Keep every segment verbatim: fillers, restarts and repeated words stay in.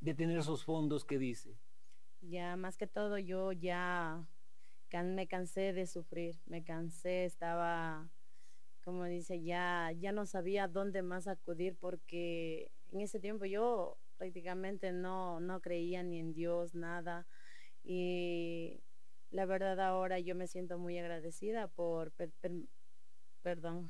de tener esos fondos que dice? Ya más que todo yo ya can- me cansé de sufrir, me cansé, estaba, como dice, ya, ya no sabía dónde más acudir porque en ese tiempo yo prácticamente no, no creía ni en Dios, nada. Y la verdad ahora yo me siento muy agradecida por, per- per- perdón,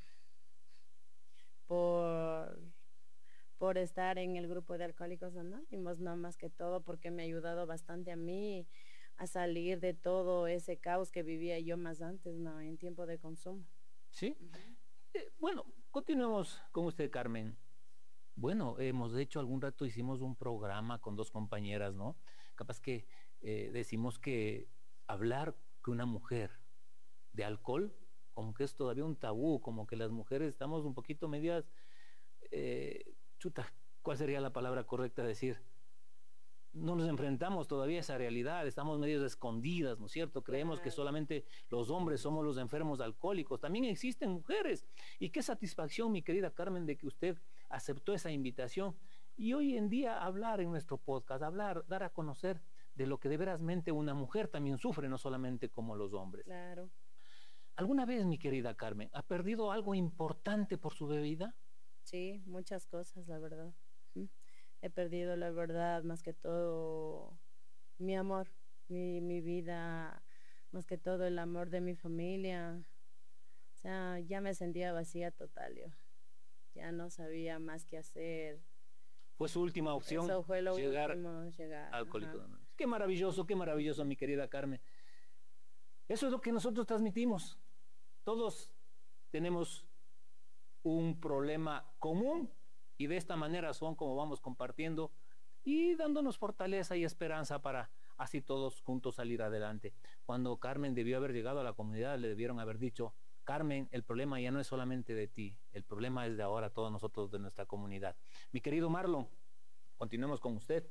por por estar en el grupo de Alcohólicos Anónimos, no más que todo, porque me ha ayudado bastante a mí a salir de todo ese caos que vivía yo más antes, ¿no? En tiempo de consumo. ¿Sí? Ujú. Eh, bueno, continuemos con usted, Carmen. Bueno, hemos hecho algún rato, hicimos un programa con dos compañeras, ¿no? Capaz que eh, decimos que hablar con una mujer de alcohol, como que es todavía un tabú, como que las mujeres estamos un poquito medias, eh, chuta, ¿cuál sería la palabra correcta decir? No nos enfrentamos todavía a esa realidad, estamos medio escondidas, ¿no es cierto? Creemos que Claro. solamente los hombres somos los enfermos alcohólicos, también existen mujeres. Y qué satisfacción, mi querida Carmen, de que usted aceptó esa invitación y hoy en día hablar en nuestro podcast, hablar, dar a conocer de lo que de verasmente una mujer también sufre, no solamente como los hombres. Claro, ¿Alguna vez, mi querida Carmen, ha perdido algo importante por su bebida? sí, muchas cosas, la verdad. Ujú. He perdido la verdad, más que todo mi amor, mi, mi vida, más que todo el amor de mi familia. O sea, ya me sentía vacía total yo. Ya no sabía más qué hacer. Fue su última opción Eso fue lo llegar último, llegar. a Alcohólicos Ajá. Anónimos. Qué maravilloso, qué maravilloso, mi querida Carmen. Eso es lo que nosotros transmitimos. Todos tenemos un problema común y de esta manera son como vamos compartiendo y dándonos fortaleza y esperanza para así todos juntos salir adelante. Cuando Carmen debió haber llegado a la comunidad, le debieron haber dicho, Carmen, el problema ya no es solamente de ti, el problema es de ahora todos nosotros de nuestra comunidad. Mi querido Marlon, continuemos con usted.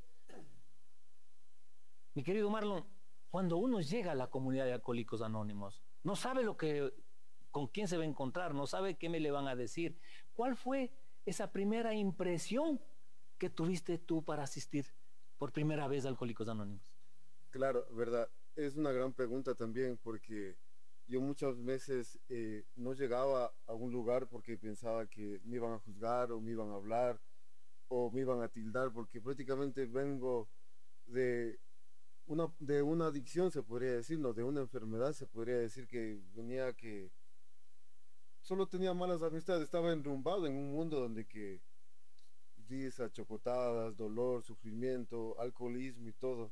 Mi querido Marlon, cuando uno llega a la comunidad de Alcohólicos Anónimos, no sabe lo que, con quién se va a encontrar, no sabe qué me le van a decir. ¿Cuál fue esa primera impresión que tuviste tú para asistir por primera vez a Alcohólicos Anónimos? Claro, verdad. Es una gran pregunta también porque yo muchas veces eh, no llegaba a un lugar porque pensaba que me iban a juzgar o me iban a hablar o me iban a tildar porque prácticamente vengo de una, de una adicción, se podría decir, no, de una enfermedad, se podría decir que venía que solo tenía malas amistades, estaba enrumbado en un mundo donde que risas, chocotadas, dolor, sufrimiento, alcoholismo y todo.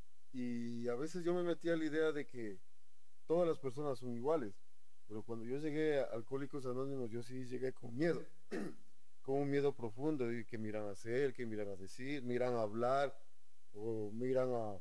Y a veces yo me metía a la idea de que todas las personas son iguales, pero cuando yo llegué a Alcohólicos Anónimos, yo sí llegué con miedo, con un miedo profundo de qué me irán a hacer, qué me irán a decir, me irán a hablar o me irán a,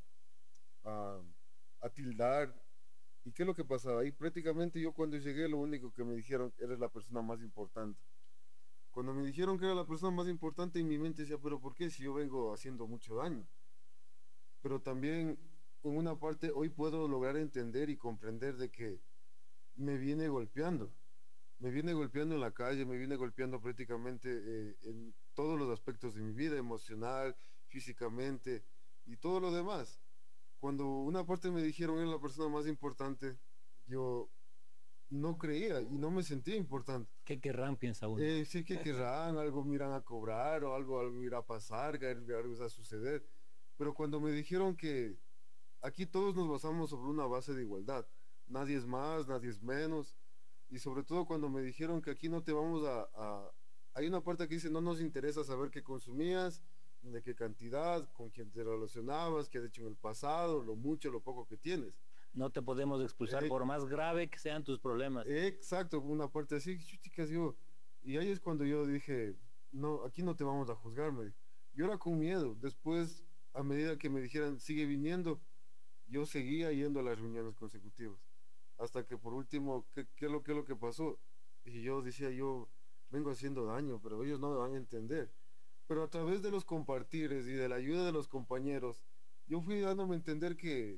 a, a tildar. ¿Y qué es lo que pasaba? Ahí prácticamente yo cuando llegué lo único que me dijeron, eres la persona más importante. Cuando me dijeron que era la persona más importante en mi mente decía, pero ¿por qué si yo vengo haciendo mucho daño? Pero también en una parte hoy puedo lograr entender y comprender de que me viene golpeando, me viene golpeando en la calle, me viene golpeando prácticamente eh, en todos los aspectos de mi vida, emocional, físicamente y todo lo demás. Cuando una parte me dijeron es la persona más importante, yo no creía y no me sentía importante. ¿Qué querrán, piensa uno? Eh, sí que querrán, algo me irán a cobrar o algo, algo irá a pasar, que algo algo irá a suceder. Pero cuando me dijeron que aquí todos nos basamos sobre una base de igualdad, nadie es más, nadie es menos, y sobre todo cuando me dijeron que aquí no te vamos a, a- Hay una parte que dice, no nos interesa saber qué consumías, de qué cantidad, con quién te relacionabas, qué has hecho en el pasado, lo mucho, lo poco que tienes. No te podemos expulsar Eh, por más grave que sean tus problemas. Exacto, una parte así, chicas, yo, y ahí es cuando yo dije, no, aquí no te vamos a juzgar, me dijo. Yo era con miedo, después, a medida que me dijeran, sigue viniendo, yo seguía yendo a las reuniones consecutivas, hasta que por último, ¿qué, qué es lo, qué es lo que pasó? Y yo decía, yo vengo haciendo daño, pero ellos no me van a entender. Pero a través de los compartires y de la ayuda de los compañeros, yo fui dándome a entender que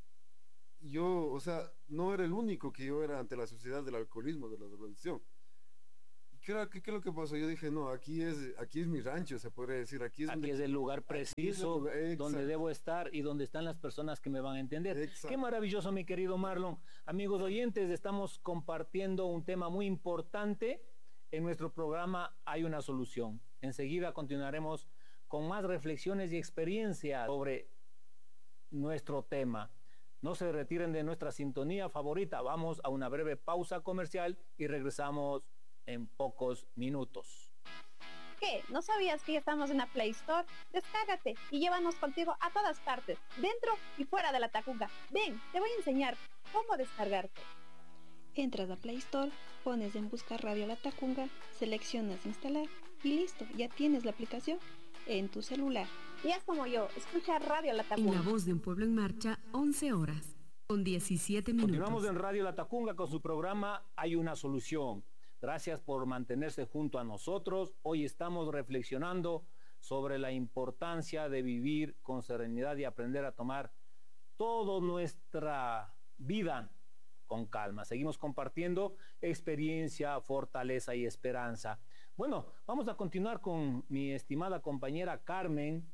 yo, o sea, no era el único que yo era ante la sociedad del alcoholismo, de la drogadicción. ¿Qué, era- qué, qué es lo que pasó? Yo dije, no, aquí es, aquí es mi rancho, se podría decir. Aquí es, Aquí donde- es el lugar aquí es el preciso lugar- donde exacto, debo estar y donde están las personas que me van a entender. Qué exacto. maravilloso, mi querido Marlon. Amigos oyentes, estamos compartiendo un tema muy importante. En nuestro programa Hay una solución. Enseguida continuaremos con más reflexiones y experiencias sobre nuestro tema. No se retiren de nuestra sintonía favorita. Vamos a una breve pausa comercial y regresamos en pocos minutos. ¿Qué? ¿No sabías que ya estamos en la Play Store? Descárgate y llévanos contigo a todas partes, dentro y fuera de la Tacunga. Ven, te voy a enseñar cómo descargarte. Entras a Play Store, pones en buscar Radio La Tacunga, seleccionas instalar y listo, ya tienes la aplicación en tu celular. Y haz como yo, escucha Radio La En Tacunga. La Voz de un Pueblo en Marcha, once horas, con diecisiete minutos. Continuamos en Radio La Tacunga con su programa Hay una solución. Gracias por mantenerse junto a nosotros. Hoy estamos reflexionando sobre la importancia de vivir con serenidad y aprender a tomar toda nuestra vida con calma. Seguimos compartiendo experiencia, fortaleza y esperanza. Bueno, vamos a continuar con mi estimada compañera Carmen.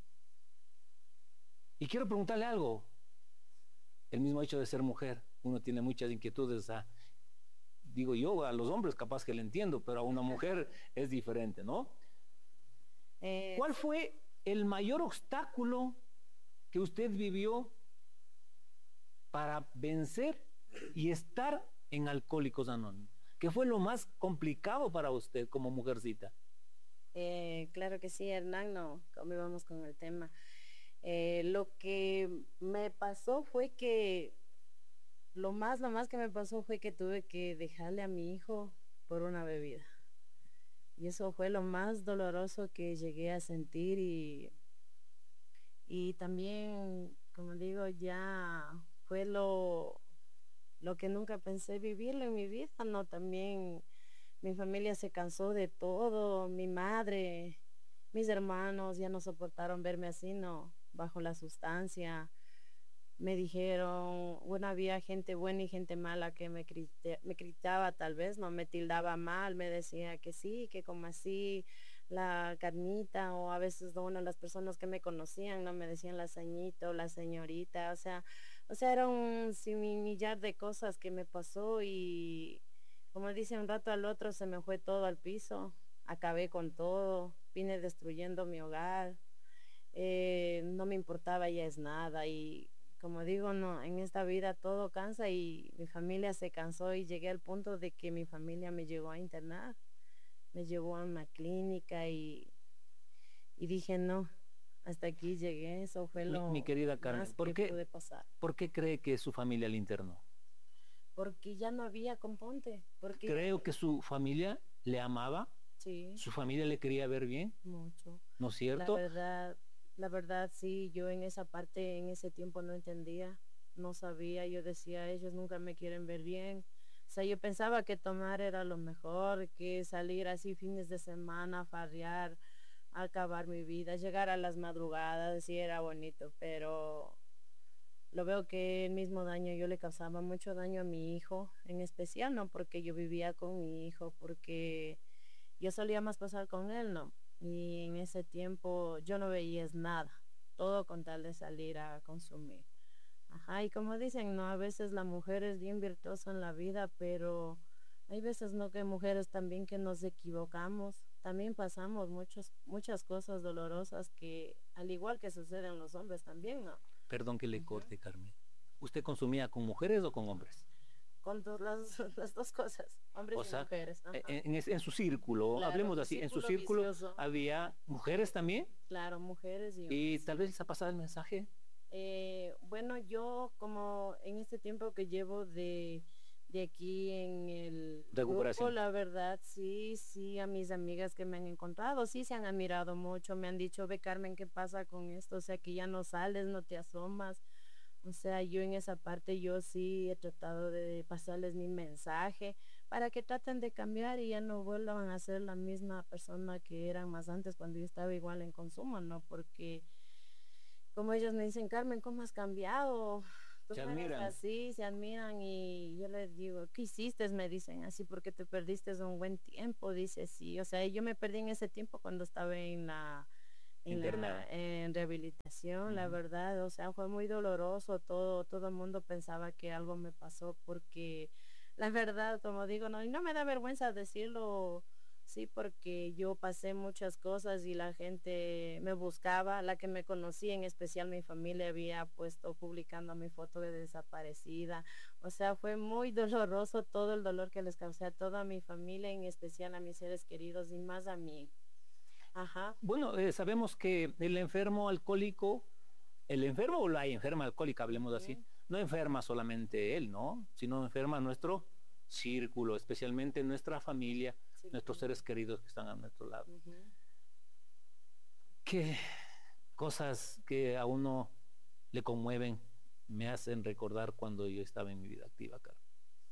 Y quiero preguntarle algo. El mismo hecho de ser mujer, uno tiene muchas inquietudes. O sea, digo yo, a los hombres capaz que le entiendo, pero a una mujer es diferente, ¿no? Eh, ¿Cuál fue el mayor obstáculo que usted vivió para vencer y estar en Alcohólicos Anónimos? ¿Qué fue lo más complicado para usted como mujercita? eh, claro que sí, Hernán, no, ¿cómo íbamos con el tema? Eh, lo que me pasó fue que Lo más, lo más que me pasó fue que tuve que dejarle a mi hijo por una bebida. Y eso fue lo más doloroso que llegué a sentir y, y también, como digo, ya fue lo, lo que nunca pensé vivirlo en mi vida, ¿no? También mi familia se cansó de todo, mi madre, mis hermanos ya no soportaron verme así, ¿no? Bajo la sustancia. Me dijeron, bueno, había gente buena y gente mala que me, crite- me criticaba tal vez, no me tildaba mal, me decía que sí, que como así la carnita, o a veces bueno, las personas que me conocían no me decían la ceñito, la señorita, o sea, o sea, era un millar de cosas que me pasó y como dice, un rato al otro se me fue todo al piso, acabé con todo, vine destruyendo mi hogar, eh, no me importaba ya es nada y como digo, no, en esta vida todo cansa y mi familia se cansó y llegué al punto de que mi familia me llegó a internar, me llevó a una clínica y, y dije no, hasta aquí llegué, eso fue Mi, lo mi querida Carmen, más ¿por que qué, pude pasar. ¿por qué cree que su familia le internó? Porque ya no había componte, porque Creo que su familia le amaba, sí, su familia le quería ver bien, mucho. ¿no es La cierto? verdad, la verdad sí, yo en esa parte, en ese tiempo no entendía, no sabía, yo decía, ellos nunca me quieren ver bien. O sea, yo pensaba que tomar era lo mejor, que salir así fines de semana, farrear, acabar mi vida, llegar a las madrugadas, sí era bonito, pero lo veo que el mismo daño yo le causaba mucho daño a mi hijo, en especial, no porque yo vivía con mi hijo, porque yo solía más pasar con él, no. Y en ese tiempo yo no veía es nada, todo con tal de salir a consumir. Ajá, y como dicen, no, a veces la mujer es bien virtuosa en la vida, pero hay veces no que mujeres también que nos equivocamos, también pasamos muchos, muchas cosas dolorosas que al igual que suceden los hombres también, ¿no? Perdón que le Ujú. corte, Carmen. ¿Usted consumía con mujeres o con hombres? Con todas las, las dos cosas, hombres O y sea, mujeres. Ajá. en, en es- en su círculo, Claro, hablemos un así, en su círculo círculo vicioso. había mujeres también Claro, mujeres y y hombres. tal vez les ha pasado el mensaje. Eh, bueno, yo como en este tiempo que llevo de, de aquí en el Recuperación. grupo, la verdad, sí, sí, a mis amigas que me han encontrado, sí se han admirado mucho, me han dicho, ve Carmen, ¿qué pasa con esto? O sea, que ya no sales, no te asomas. O sea, yo en esa parte yo sí he tratado de pasarles mi mensaje para que traten de cambiar y ya no vuelvan a ser la misma persona que eran más antes cuando yo estaba igual en consumo, ¿no? Porque como ellos me dicen, Carmen, ¿cómo has cambiado? tú Se no eres admiran. así, se admiran y yo les digo, ¿qué hiciste? Me dicen así porque te perdiste un buen tiempo, dice sí, o sea, yo me perdí en ese tiempo cuando estaba en la en la Internada. en rehabilitación, la Ujú. verdad, o sea, fue muy doloroso, todo todo el mundo pensaba que algo me pasó porque la verdad, como digo, no, y no me da vergüenza decirlo. Sí, porque yo pasé muchas cosas y la gente me buscaba, la que me conocía, en especial mi familia, había puesto publicando mi foto de desaparecida. O sea, fue muy doloroso todo el dolor que les causé a toda mi familia, en especial a mis seres queridos y más a mí. Ajá. Bueno, eh, sabemos que el enfermo alcohólico, el enfermo o la enferma alcohólica, hablemos así, Ujú. no enferma solamente él, ¿no? Sino enferma nuestro círculo, especialmente nuestra familia, Sí, nuestros claro. seres queridos que están a nuestro lado. Ujú. ¿Qué cosas que a uno le conmueven me hacen recordar cuando yo estaba en mi vida activa, Carlos?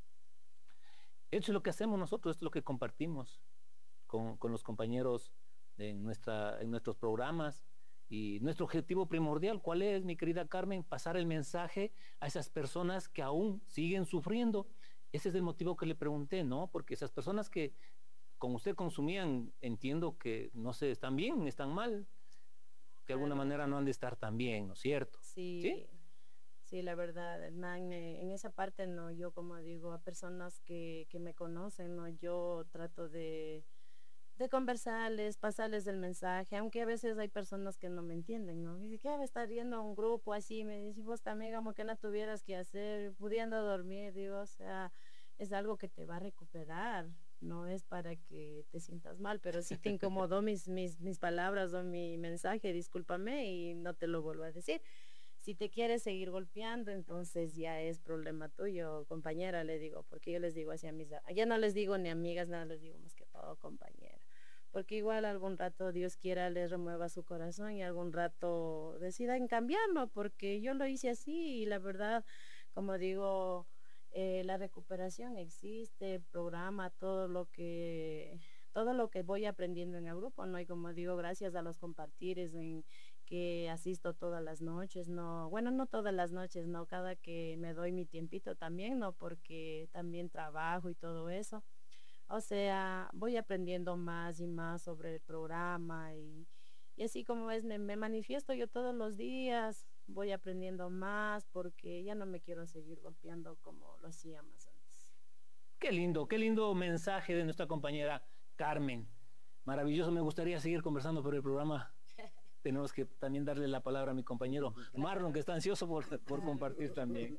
Esto es lo que hacemos nosotros, esto es lo que compartimos con, con los compañeros en, nuestra, en nuestros programas. Y nuestro objetivo primordial, ¿cuál es, mi querida Carmen? Pasar el mensaje a esas personas que aún siguen sufriendo. Ese es el motivo que le pregunté, ¿no? Porque esas personas que con usted consumían, entiendo que no sé, están bien, están mal, de alguna Claro. manera no han de estar tan bien, ¿no es cierto? ¿Sí? Sí, sí, la verdad, Hernán, eh, en esa parte no, yo como digo, a personas que, que me conocen, no, yo trato de, de conversarles, pasarles el mensaje, aunque a veces hay personas que no me entienden, ¿no? Dice, ¿qué va a estar yendo a un grupo así? Me dice, vos también como que no tuvieras que hacer, pudiendo dormir, digo, o sea, es algo que te va a recuperar, no es para que te sientas mal, pero si te incomodó mis, mis, mis palabras o mi mensaje, discúlpame y no te lo vuelvo a decir. Si te quieres seguir golpeando, entonces ya es problema tuyo, compañera, le digo, porque yo les digo así a mis, ya no les digo ni amigas, nada, les digo más que todo compañera. Porque igual algún rato Dios quiera les remueva su corazón y algún rato decidan cambiarlo, porque yo lo hice así y la verdad, como digo, eh, la recuperación existe, programa, todo lo que todo lo que voy aprendiendo en el grupo, ¿no? Y como digo, gracias a los compartires en que asisto todas las noches, no, bueno, no todas las noches, no, cada que me doy mi tiempito también, no, porque también trabajo y todo eso. O sea, voy aprendiendo más y más sobre el programa y, y así como es, me, me manifiesto yo todos los días, voy aprendiendo más porque ya no me quiero seguir golpeando como lo hacía más antes. Qué lindo, qué lindo mensaje de nuestra compañera Carmen. Maravilloso, me gustaría seguir conversando, pero el programa tenemos que también darle la palabra a mi compañero Marlon, que está ansioso por, por compartir también.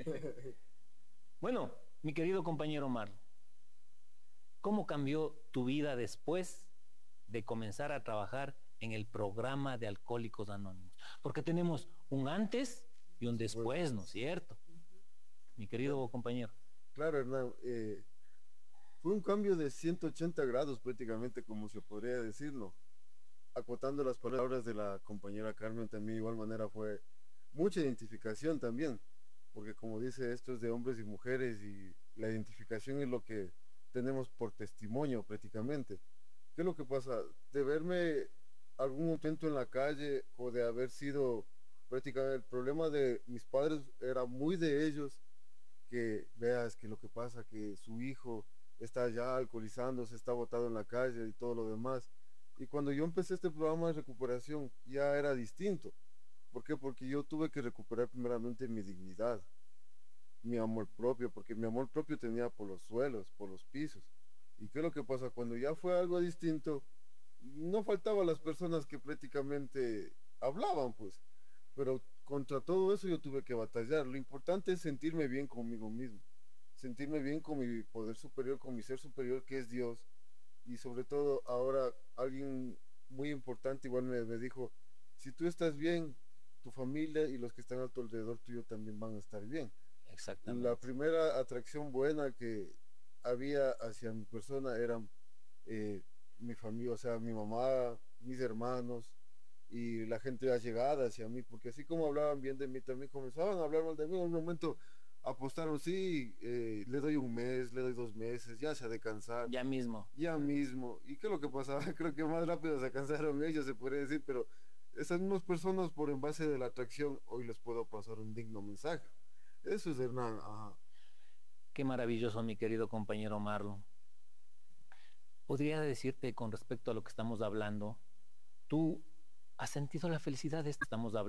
Bueno, mi querido compañero Marlon, ¿cómo cambió tu vida después de comenzar a trabajar en el programa de Alcohólicos Anónimos? Porque tenemos un antes y un después, ¿no es cierto? Mi querido compañero. Claro, Hernán, eh, fue un cambio de ciento ochenta grados prácticamente, como se podría decirlo. Acotando las palabras de la compañera Carmen, también de igual manera fue mucha identificación también, porque como dice, esto es de hombres y mujeres y la identificación es lo que tenemos por testimonio prácticamente. ¿Qué es lo que pasa? De verme algún momento en la calle o de haber sido prácticamente el problema de mis padres era muy de ellos, que veas que lo que pasa, que su hijo está ya alcoholizándose, está botado en la calle y todo lo demás. Y cuando yo empecé este programa de recuperación ya era distinto. ¿Por qué? Porque yo tuve que recuperar primeramente mi dignidad, mi amor propio, porque mi amor propio tenía por los suelos, por los pisos. ¿Y qué es lo que pasa? Cuando ya fue algo distinto, no faltaban las personas que prácticamente hablaban, pues. Pero contra todo eso yo tuve que batallar. Lo importante es sentirme bien conmigo mismo, sentirme bien con mi poder superior, con mi ser superior que es Dios. Y sobre todo ahora alguien muy importante igual me, me dijo, si tú estás bien, tu familia y los que están a tu alrededor tuyo también van a estar bien. La Exactamente. primera atracción buena que había hacia mi persona eran eh, mi familia, o sea, mi mamá, mis hermanos y la gente allegada hacia mí, porque así como hablaban bien de mí, también comenzaban a hablar mal de mí. En un momento apostaron, sí, eh, le doy un mes, le doy dos meses, ya se ha de cansar, Ya mismo. ya mismo. ¿Y qué es lo que pasaba? Creo que más rápido se cansaron ellos, se podría decir, pero esas mismas personas, por en base de la atracción, hoy les puedo pasar un digno mensaje. Eso es Hernán, ajá. Qué maravilloso, mi querido compañero Marlon. Podría decirte con respecto a lo que estamos hablando, tú has sentido la felicidad de esto que estamos hablando.